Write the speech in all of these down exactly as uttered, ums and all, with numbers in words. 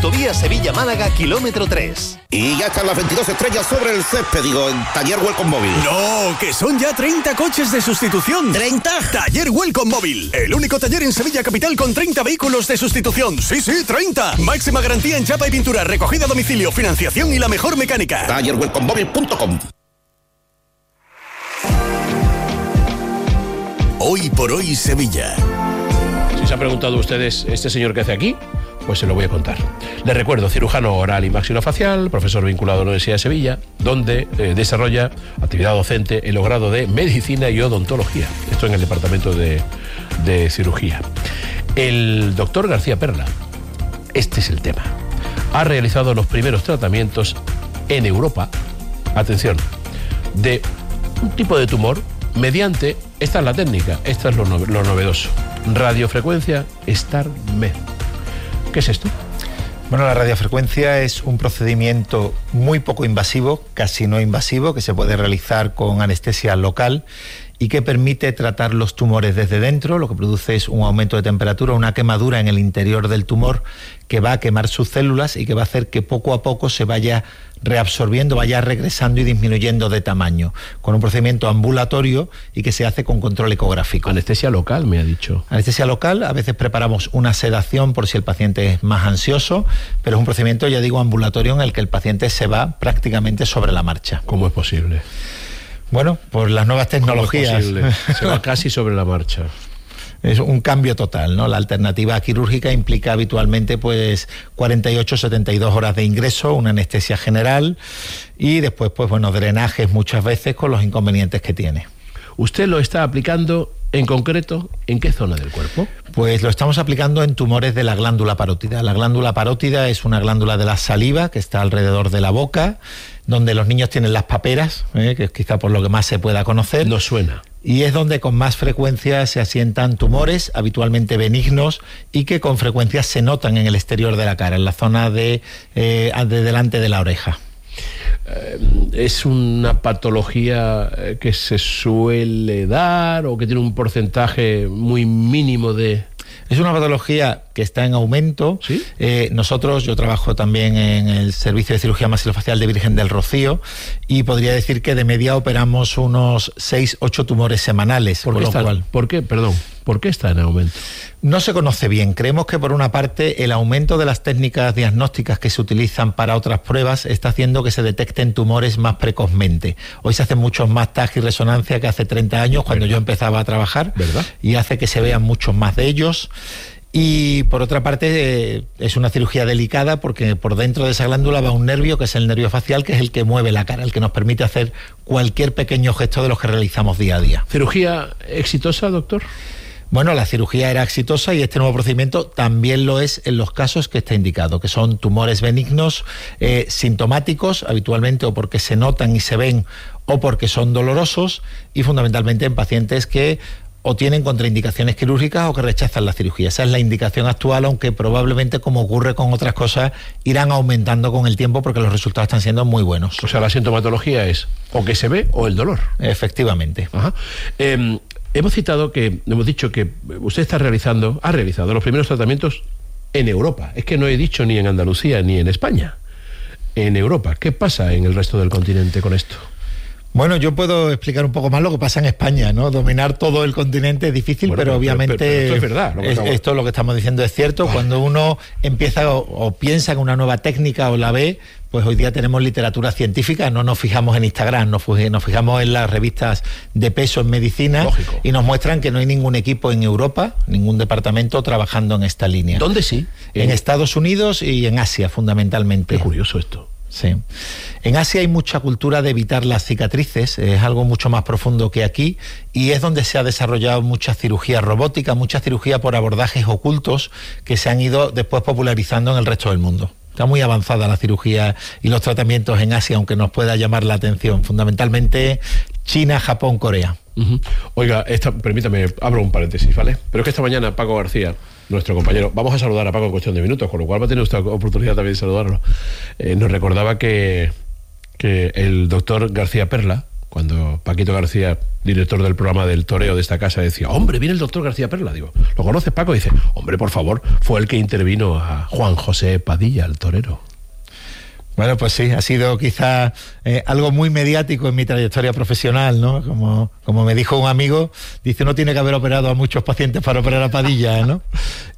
Autovía Sevilla-Málaga, kilómetro tres. Y ya están las veintidós estrellas sobre el césped, digo, en Taller Welcome Móvil. No, que son ya treinta coches de sustitución. ¿treinta? Taller Welcome Móvil, el único taller en Sevilla capital con treinta vehículos de sustitución. Sí, sí, treinta. Máxima garantía en chapa y pintura, recogida a domicilio, financiación y la mejor mecánica. taller welcome móvil punto com. Hoy por hoy Sevilla. Si se han preguntado ustedes, ¿este señor qué hace aquí? Pues se lo voy a contar. Les recuerdo, cirujano oral y maxilofacial, profesor vinculado a la Universidad de Sevilla, donde eh, desarrolla actividad docente en los grados de Medicina y Odontología. Esto en el departamento de, de cirugía. El doctor García Perla, este es el tema, ha realizado los primeros tratamientos en Europa, atención, de un tipo de tumor mediante, esta es la técnica, esta es lo, no, lo novedoso, radiofrecuencia StarMed. ¿Qué es esto? Bueno, la radiofrecuencia es un procedimiento muy poco invasivo, casi no invasivo, que se puede realizar con anestesia local y que permite tratar los tumores desde dentro. Lo que produce es un aumento de temperatura, una quemadura en el interior del tumor que va a quemar sus células y que va a hacer que poco a poco se vaya reabsorbiendo, vaya regresando y disminuyendo de tamaño, con un procedimiento ambulatorio y que se hace con control ecográfico. Anestesia local, me ha dicho. Anestesia local, a veces preparamos una sedación por si el paciente es más ansioso, pero es un procedimiento, ya digo, ambulatorio en el que el paciente se va prácticamente sobre la marcha. ¿Cómo es posible? Bueno, por las nuevas tecnologías. Se va casi sobre la marcha. Es un cambio total, ¿no? La alternativa quirúrgica implica habitualmente pues cuarenta y ocho, setenta y dos horas de ingreso, una anestesia general y después pues bueno, drenajes muchas veces con los inconvenientes que tiene. ¿Usted lo está aplicando en concreto en qué zona del cuerpo? Pues lo estamos aplicando en tumores de la glándula parótida. La glándula parótida es una glándula de la saliva que está alrededor de la boca, donde los niños tienen las paperas, ¿eh? que es quizá por lo que más se pueda conocer. No suena. Y es donde con más frecuencia se asientan tumores, habitualmente benignos, y que con frecuencia se notan en el exterior de la cara, en la zona de, eh, de delante de la oreja. ¿Es una patología que se suele dar o que tiene un porcentaje muy mínimo de...? Es una patología que está en aumento. ¿Sí? Eh, nosotros, yo trabajo también en el Servicio de Cirugía Maxilofacial de Virgen del Rocío y podría decir que de media operamos unos seis, ocho tumores semanales. ¿Por qué, por está, lo cual... ¿Por qué? Perdón, ¿por qué está en aumento? No se conoce bien. Creemos que por una parte el aumento de las técnicas diagnósticas que se utilizan para otras pruebas está haciendo que se detecten tumores más precozmente. Hoy se hacen muchos más T A G y resonancia que hace treinta años cuando ¿verdad? Yo empezaba a trabajar, ¿verdad? Y hace que se vean muchos más de ellos. Y por otra parte eh, es una cirugía delicada porque por dentro de esa glándula va un nervio que es el nervio facial, que es el que mueve la cara, el que nos permite hacer cualquier pequeño gesto de los que realizamos día a día. ¿Cirugía exitosa, doctor? Bueno, la cirugía era exitosa y este nuevo procedimiento también lo es en los casos que está indicado, que son tumores benignos, eh, sintomáticos, habitualmente o porque se notan y se ven o porque son dolorosos, y fundamentalmente en pacientes que o tienen contraindicaciones quirúrgicas o que rechazan la cirugía. Esa es la indicación actual, aunque probablemente, como ocurre con otras cosas, irán aumentando con el tiempo porque los resultados están siendo muy buenos. O sea, la sintomatología es o que se ve o el dolor. Efectivamente. Ajá. Eh, hemos citado que, hemos dicho que usted está realizando, ha realizado los primeros tratamientos en Europa. Es que no he dicho ni en Andalucía ni en España. En Europa. ¿Qué pasa en el resto del continente con esto? Bueno, yo puedo explicar un poco más lo que pasa en España, ¿no? Dominar todo el continente es difícil, bueno, pero, pero obviamente... Pero, pero esto es verdad. Lo que es, estamos... Esto lo que estamos diciendo es cierto. Cuando uno empieza o, o piensa en una nueva técnica o la ve, pues hoy día tenemos literatura científica, no nos fijamos en Instagram, nos, nos fijamos en las revistas de peso en medicina. Lógico. Y nos muestran que no hay ningún equipo en Europa, ningún departamento trabajando en esta línea. ¿Dónde sí? En, en Estados Unidos y en Asia, fundamentalmente. Qué curioso esto. Sí. En Asia hay mucha cultura de evitar las cicatrices, es algo mucho más profundo que aquí, y es donde se ha desarrollado mucha cirugía robótica, mucha cirugía por abordajes ocultos que se han ido después popularizando en el resto del mundo. Está muy avanzada la cirugía y los tratamientos en Asia, aunque nos pueda llamar la atención, fundamentalmente China, Japón, Corea. Uh-huh. Oiga, esta, permítame, abro un paréntesis, ¿vale? Pero es que esta mañana Paco García, nuestro compañero, vamos a saludar a Paco en cuestión de minutos, con lo cual va a tener usted oportunidad también de saludarlo. Eh, nos recordaba que, que el doctor García Perla, cuando Paquito García, director del programa del toreo de esta casa, decía, hombre, viene el doctor García Perla. Digo, ¿lo conoces, Paco? Y dice, hombre, por favor, fue el que intervino a Juan José Padilla, el torero. Bueno, pues sí, ha sido quizá eh, algo muy mediático en mi trayectoria profesional, ¿no? Como, como me dijo un amigo, dice, uno tiene que haber operado a muchos pacientes para operar a Padilla, ¿no?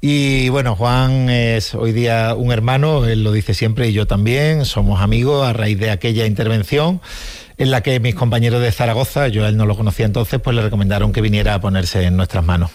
Y bueno, Juan es hoy día un hermano, él lo dice siempre y yo también, somos amigos a raíz de aquella intervención en la que mis compañeros de Zaragoza, yo a él no lo conocía entonces, pues le recomendaron que viniera a ponerse en nuestras manos.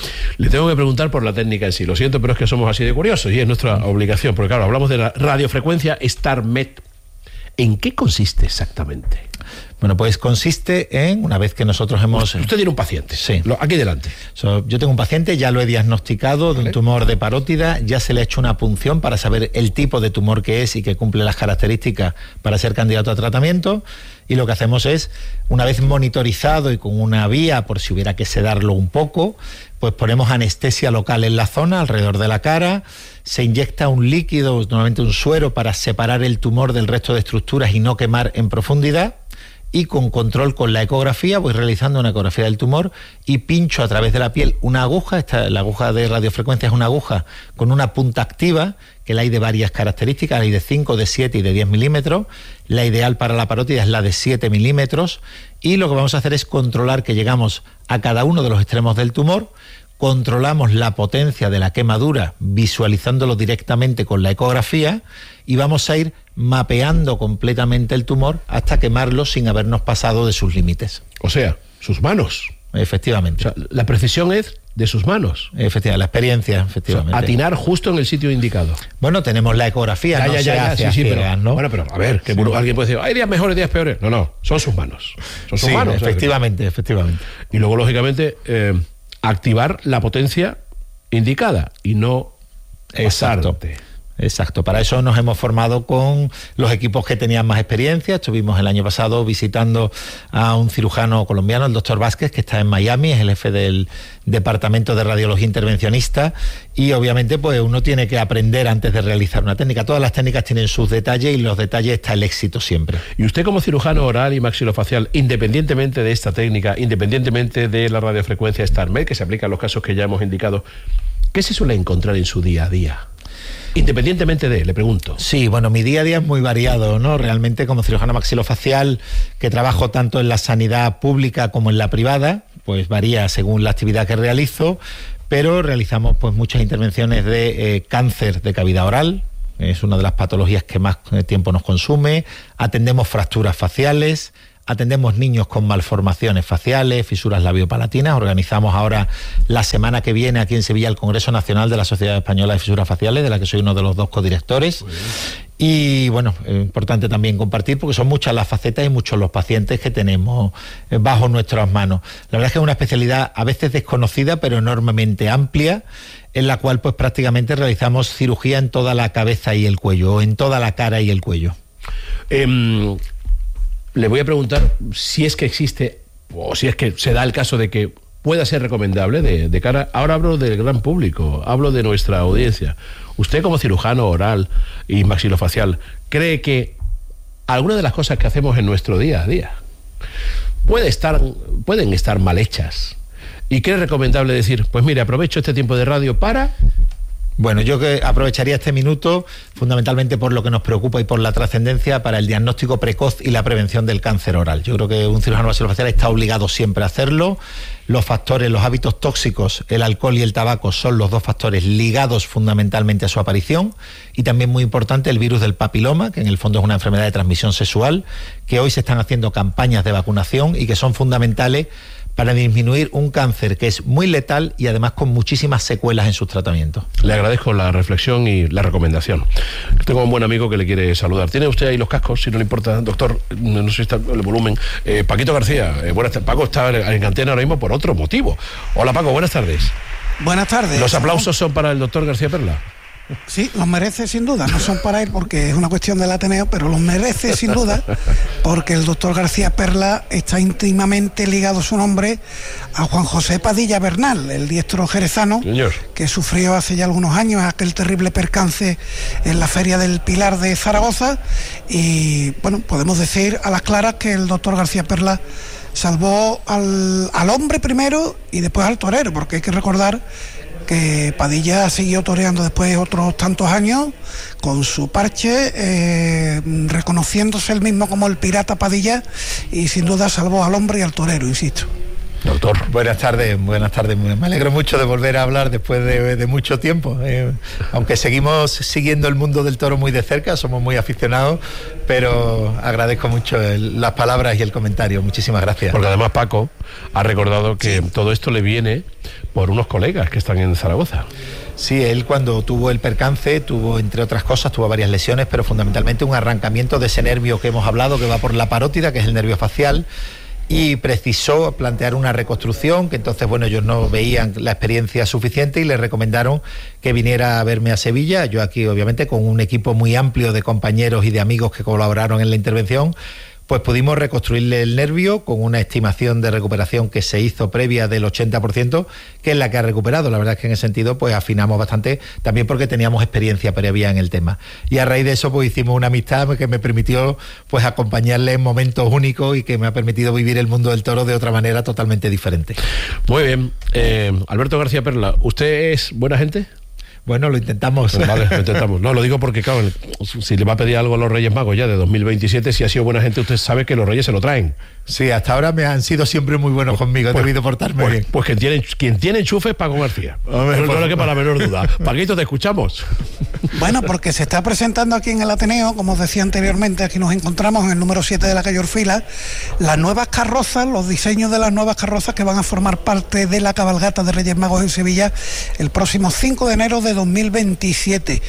Le tengo que preguntar por la técnica en sí, lo siento, pero es que somos así de curiosos y es nuestra obligación, porque claro, hablamos de la radiofrecuencia StarMed. ¿En qué consiste exactamente? Bueno, pues consiste en, una vez que nosotros hemos... Usted tiene un paciente. Sí. Lo, aquí delante. So, yo tengo un paciente, ya lo he diagnosticado, ¿vale?, de un tumor de parótida, ya se le ha hecho una punción para saber el tipo de tumor que es y que cumple las características para ser candidato a tratamiento. Y lo que hacemos es, una vez monitorizado y con una vía, por si hubiera que sedarlo un poco, pues ponemos anestesia local en la zona, alrededor de la cara, se inyecta un líquido, normalmente un suero, para separar el tumor del resto de estructuras y no quemar en profundidad. Y con control con la ecografía voy realizando una ecografía del tumor y pincho a través de la piel una aguja. Esta, la aguja de radiofrecuencia es una aguja con una punta activa, que la hay de varias características, la hay de cinco, de siete y de diez milímetros. La ideal para la parótida es la de siete milímetros, y lo que vamos a hacer es controlar que llegamos a cada uno de los extremos del tumor, controlamos la potencia de la quemadura visualizándolo directamente con la ecografía y vamos a ir mapeando completamente el tumor hasta quemarlo sin habernos pasado de sus límites. O sea, sus manos. Efectivamente. O sea, la precisión es de sus manos. Efectivamente, la experiencia, efectivamente. O sea, atinar justo en el sitio indicado. Bueno, tenemos la ecografía, ya, no ya, se ya, hace ya, sí, sí, ciegas, pero, ¿no? Bueno, pero a ver, que sí, alguien puede decir, hay días mejores, días peores. No, no, son sus manos. Son sus sí, manos. efectivamente, ¿sabes? efectivamente. Y luego, lógicamente, eh, activar la potencia indicada y no Exacto. pasarte. Exacto, para eso nos hemos formado con los equipos que tenían más experiencia. Estuvimos el año pasado visitando a un cirujano colombiano, el doctor Vázquez, que está en Miami, es el jefe del Departamento de Radiología Intervencionista, y obviamente pues uno tiene que aprender antes de realizar una técnica. Todas las técnicas tienen sus detalles y en los detalles está el éxito siempre. Y usted, como cirujano oral y maxilofacial, independientemente de esta técnica, independientemente de la radiofrecuencia StarMed, que se aplica en los casos que ya hemos indicado, ¿qué se suele encontrar en su día a día? Independientemente de, le pregunto. Sí, bueno, mi día a día es muy variado, ¿no? Realmente, como cirujano maxilofacial, que trabajo tanto en la sanidad pública como en la privada, pues varía según la actividad que realizo, pero realizamos pues muchas intervenciones de eh, cáncer de cavidad oral, es una de las patologías que más tiempo nos consume, atendemos fracturas faciales, atendemos niños con malformaciones faciales, fisuras labiopalatinas. Organizamos ahora la semana que viene aquí en Sevilla el Congreso Nacional de la Sociedad Española de Fisuras Faciales, de la que soy uno de los dos codirectores. Y bueno, es importante también compartir porque son muchas las facetas y muchos los pacientes que tenemos bajo nuestras manos. La verdad es que es una especialidad a veces desconocida pero enormemente amplia, en la cual pues prácticamente realizamos cirugía en toda la cabeza y el cuello, o en toda la cara y el cuello. Eh... Le voy a preguntar si es que existe, o si es que se da el caso de que pueda ser recomendable de, de cara... Ahora hablo del gran público, hablo de nuestra audiencia. Usted, como cirujano oral y maxilofacial, ¿cree que alguna de las cosas que hacemos en nuestro día a día puede estar, pueden estar mal hechas? ¿Y qué es recomendable decir? Pues mire, aprovecho este tiempo de radio para... Bueno, yo que aprovecharía este minuto fundamentalmente por lo que nos preocupa y por la trascendencia para el diagnóstico precoz y la prevención del cáncer oral. Yo creo que un cirujano maxilofacial está obligado siempre a hacerlo. Los factores, los hábitos tóxicos, el alcohol y el tabaco son los dos factores ligados fundamentalmente a su aparición, y también muy importante el virus del papiloma, que en el fondo es una enfermedad de transmisión sexual, que hoy se están haciendo campañas de vacunación y que son fundamentales para disminuir un cáncer que es muy letal y además con muchísimas secuelas en sus tratamientos. Le agradezco la reflexión y la recomendación. Tengo un buen amigo que le quiere saludar. ¿Tiene usted ahí los cascos? Si no le importa, doctor, no sé si está el volumen. Eh, Paquito García, eh, buenas tardes. Paco está en antena ahora mismo por otro motivo. Hola, Paco, buenas tardes. Buenas tardes. ¿Los aplausos son para el doctor García Perla? Sí, los merece sin duda, no son para él porque es una cuestión del Ateneo, pero los merece sin duda porque el doctor García Perla está íntimamente ligado su nombre a Juan José Padilla Bernal, el diestro jerezano, señor, que sufrió hace ya algunos años aquel terrible percance en la Feria del Pilar de Zaragoza. Y bueno, podemos decir a las claras que el doctor García Perla salvó al, al hombre primero y después al torero, porque hay que recordar que Padilla siguió toreando después otros tantos años con su parche, eh, reconociéndose él mismo como el pirata Padilla, y sin duda salvó al hombre y al torero, insisto. Doctor. Buenas tardes, buenas tardes. Me alegro mucho de volver a hablar después de, de mucho tiempo. Eh, aunque seguimos siguiendo el mundo del toro muy de cerca, somos muy aficionados, pero agradezco mucho el, las palabras y el comentario. Muchísimas gracias. Porque además Paco ha recordado que sí, todo esto le viene por unos colegas que están en Zaragoza. Sí, él cuando tuvo el percance, tuvo, entre otras cosas, tuvo varias lesiones, pero fundamentalmente un arrancamiento de ese nervio que hemos hablado, que va por la parótida, que es el nervio facial, y precisó plantear una reconstrucción, que entonces, bueno, ellos no veían la experiencia suficiente y le recomendaron que viniera a verme a Sevilla. Yo aquí, obviamente, con un equipo muy amplio de compañeros y de amigos que colaboraron en la intervención, pues pudimos reconstruirle el nervio con una estimación de recuperación que se hizo previa del ochenta por ciento, que es la que ha recuperado. La verdad es que en ese sentido pues afinamos bastante, también porque teníamos experiencia previa en el tema. Y a raíz de eso pues hicimos una amistad que me permitió pues acompañarle en momentos únicos y que me ha permitido vivir el mundo del toro de otra manera totalmente diferente. Muy bien. Eh, Alberto García Perla, ¿usted es buena gente? Bueno, lo intentamos. Pues vale, lo intentamos. No, lo digo porque, claro, si le va a pedir algo a los Reyes Magos ya de dos mil veintisiete, si ha sido buena gente, usted sabe que los Reyes se lo traen. Sí, hasta ahora me han sido siempre muy buenos conmigo, he pues, debido portarme pues, bien. Pues quien tiene, quien tiene enchufe es Paco García. Hombre, no le quepa la menor duda. Paquito, te escuchamos. Bueno, porque se está presentando aquí en el Ateneo, como os decía anteriormente, aquí nos encontramos en el número siete de la calle Orfila, las nuevas carrozas, los diseños de las nuevas carrozas que van a formar parte de la cabalgata de Reyes Magos en Sevilla el próximo cinco de enero de dos mil veintisiete.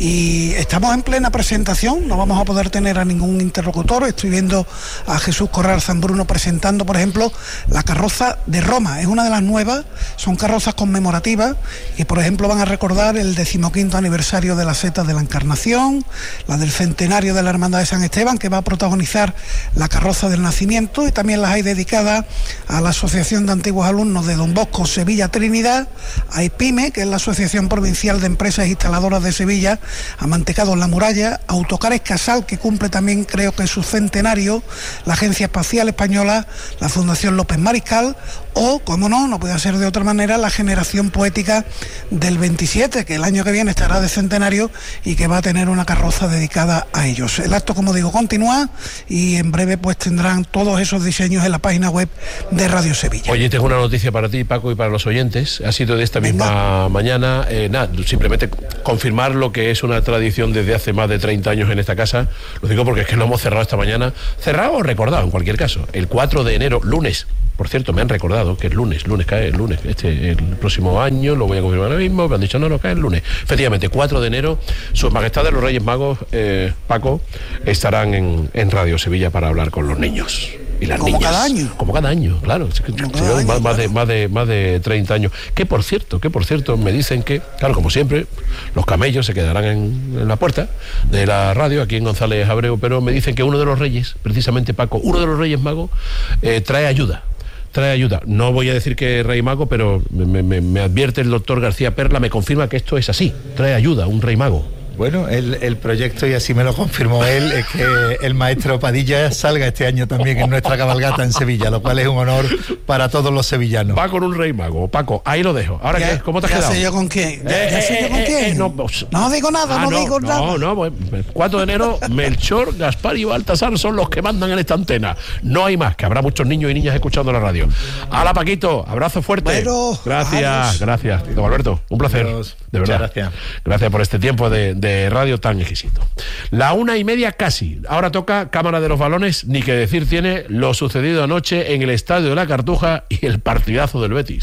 Y estamos en plena presentación, no vamos a poder tener a ningún interlocutor. Estoy viendo a Jesús Corral Zambruno presentando, por ejemplo, la carroza de Roma. Es una de las nuevas, son carrozas conmemorativas y, por ejemplo, van a recordar el decimoquinto aniversario de la Seta de la Encarnación, la del centenario de la Hermandad de San Esteban, que va a protagonizar la carroza del Nacimiento, y también las hay dedicadas a la Asociación de Antiguos Alumnos de Don Bosco Sevilla Trinidad, a IPIME, que es la Asociación Provincial de Empresas Instaladoras de Sevilla, a Mantecados La Muralla, a Autocares Casal, que cumple también, creo que es su centenario, la Agencia Espacial Española, la Fundación López Mariscal, o, como no, no puede ser de otra manera, la Generación Poética del veintisiete, que el año que viene estará de centenario y que va a tener una carroza dedicada a ellos. El acto, como digo, continúa y en breve pues tendrán todos esos diseños en la página web de Radio Sevilla. Oye, tengo una noticia para ti, Paco, y para los oyentes. Ha sido de esta Venga. misma mañana. Eh, nada, simplemente confirmar lo que es una tradición desde hace más de treinta años en esta casa. Lo digo porque es que lo hemos cerrado esta mañana. Cerrado o recordado, en cualquier caso. El cuatro de enero, lunes. Por cierto, me han recordado que es lunes, lunes cae el lunes, este el próximo año, lo voy a confirmar ahora mismo, me han dicho no, no cae el lunes. Efectivamente, cuatro de enero, Sus Majestades los Reyes Magos, eh, Paco, estarán en, en Radio Sevilla para hablar con los niños y las como niñas. Cada año. Como cada año, claro. Como cada año, más, claro. más, de, más, de, más de treinta años. Que por cierto, que por cierto, me dicen que, claro, como siempre, los camellos se quedarán en, en la puerta de la radio, aquí en González Abreu, pero me dicen que uno de los reyes, precisamente Paco, uno de los Reyes Magos, eh, trae ayuda. trae ayuda. No voy a decir que Rey Mago, pero me, me, me advierte el doctor García Perla, me confirma que esto es así. Trae ayuda, un Rey Mago. Bueno, el, el proyecto, y así me lo confirmó él, es que el maestro Padilla salga este año también en nuestra cabalgata en Sevilla, lo cual es un honor para todos los sevillanos. Va con un Rey Mago. Paco, ahí lo dejo. ¿Ahora qué? ¿Cómo te has ya quedado? Sé yo con quién. Ya, Eh, ya sé eh, yo con eh, quién. eh, no, no digo nada, ah, no, no digo no, nada. No, no, pues, cuatro de enero, Melchor, Gaspar y Baltasar son los que mandan en esta antena. No hay más, que habrá muchos niños y niñas escuchando la radio. Hala, Paquito, abrazo fuerte. Bueno, gracias, adiós. gracias. Don Alberto, un placer. Adiós. De verdad. Muchas gracias. Gracias por este tiempo de, de radio tan exquisito. La una y media casi. Ahora toca Cámara de los Balones, ni que decir tiene lo sucedido anoche en el Estadio de la Cartuja y el partidazo del Betis.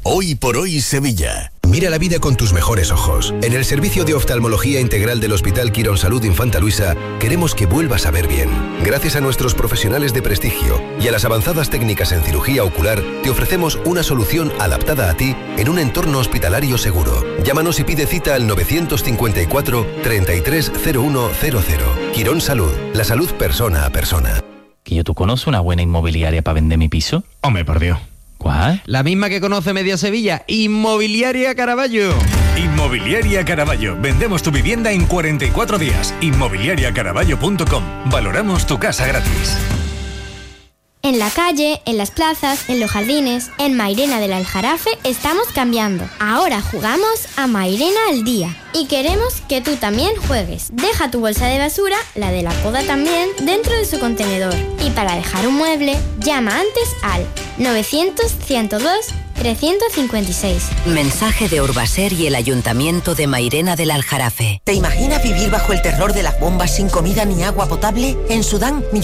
Hoy por hoy Sevilla. Mira la vida con tus mejores ojos. En el servicio de oftalmología integral del Hospital Quirónsalud Infanta Luisa queremos que vuelvas a ver bien. Gracias a nuestros profesionales de prestigio y a las avanzadas técnicas en cirugía ocular, te ofrecemos una solución adaptada a ti en un entorno hospitalario seguro. Llámanos y pide cita al novecientos cincuenta y cuatro, treinta y tres, cero uno cero cero. Quirónsalud, la salud persona a persona. ¿Que yo tú conoces una buena inmobiliaria para vender mi piso? Hombre, por Dios. ¿Cuál? La misma que conoce media Sevilla, Inmobiliaria Caraballo. Inmobiliaria Caraballo. Vendemos tu vivienda en cuarenta y cuatro días. inmobiliaria caraballo punto com. Valoramos tu casa gratis. En la calle, en las plazas, en los jardines, en Mairena del Aljarafe estamos cambiando. Ahora jugamos a Mairena al día y queremos que tú también juegues. Deja tu bolsa de basura, la de la poda también, dentro de su contenedor. Y para dejar un mueble, llama antes al novecientos, ciento dos, trescientos cincuenta y seis. Mensaje de Urbaser y el Ayuntamiento de Mairena del Aljarafe. ¿Te imaginas vivir bajo el terror de las bombas sin comida ni agua potable? En Sudán, millones